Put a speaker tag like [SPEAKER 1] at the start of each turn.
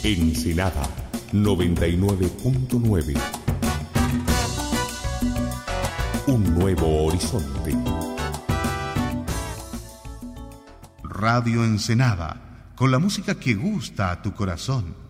[SPEAKER 1] Ensenada 99.9. Un nuevo horizonte.
[SPEAKER 2] Radio Ensenada, con la música que gusta a tu corazón.